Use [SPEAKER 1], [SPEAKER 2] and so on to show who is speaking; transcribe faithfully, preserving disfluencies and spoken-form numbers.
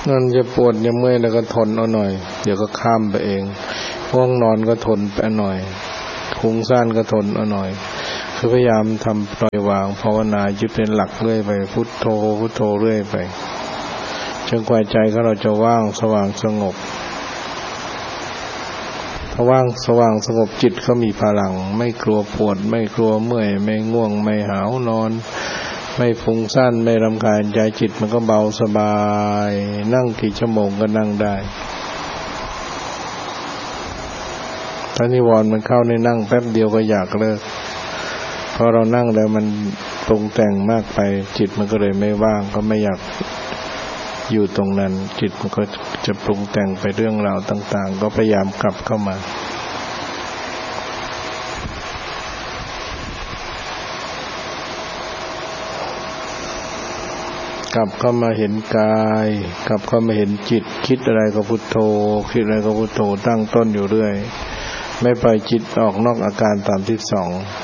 [SPEAKER 1] นั่นจะปวดจะเมื่อยแล้วก็ทนเอาหน่อยเดี๋ยวก็ข้ามไปเองง่วงนอนก็ทนไปหน่อยฟุ้งซ่านก็ทนเอาหน่อยคือพยายามทำปล่อยวางภาวนายึดเป็นหลักเรื่อยไปพุทโธพุทโธเรื่อยไปจนกว่าใจของเราจะว่างสว่างสงบถ้าว่างสว่างสงบจิตก็มีพลังไม่กลัวปวดไม่กลัวเมื่อยไม่ง่วงไม่หาวนอนไม่ฟุ้งซ่านไม่รำคาญใจจิตมันก็เบาสบายนั่งกี่ชั่วโมงก็นั่งได้ถ้านิวรณ์มันเข้าในนั่งแป๊บเดียวก็อยากเลิกพอเรานั่งแล้วมันปรุงแต่งมากไปจิตมันก็เลยไม่ว่างก็ไม่อยากอยู่ตรงนั้นจิตมันก็จะปรุงแต่งไปเรื่องราวต่างๆก็พยายามกลับเข้ามากลับเข้ามาเห็นกายกลับเข้ามาเห็นจิตคิดอะไรก็พุทโธคิดอะไรก็พุทโธตั้งต้นอยู่เรื่อยไม่ปล่อยจิตออกนอกอาการตามที่สอง